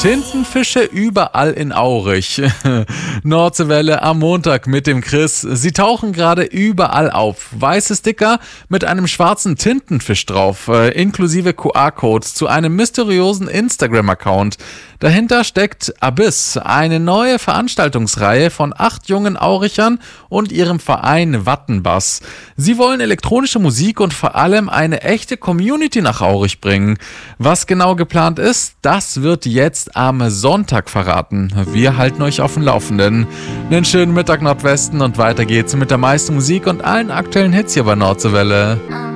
Tintenfische überall in Aurich. Nordsee-Welle am Montag mit dem Chris. Sie tauchen gerade überall auf. Weiße Sticker mit einem schwarzen Tintenfisch drauf, inklusive QR-Codes zu einem mysteriösen Instagram-Account. Dahinter steckt Abyss, eine neue Veranstaltungsreihe von 8 jungen Aurichern und ihrem Verein Wattenbass. Sie wollen elektronische Musik und vor allem eine echte Community nach Aurich bringen. Was genau geplant ist, das wird jetzt am Sonntag verraten. Wir halten euch auf dem Laufenden. Einen schönen Mittag Nordwesten und weiter geht's mit der meisten Musik und allen aktuellen Hits hier bei Nordsee-Welle.